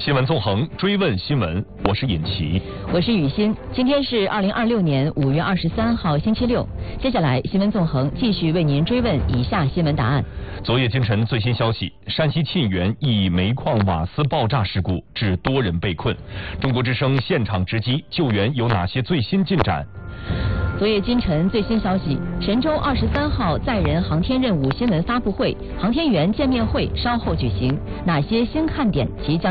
新闻纵横，追问新闻，我是尹奇， 我是雨欣。今天是2026年5月23号，星期六。接下来，新闻纵横继续为您追问以下新闻答案。 昨夜今晨最新消息：山西沁源一煤矿瓦斯爆炸事故致多人被困。中国之声现场直击，救援有哪些最新进展？ 昨夜今晨最新消息：神舟23号载人航天任务新闻发布会、航天员见面会稍后举行，哪些新看点即将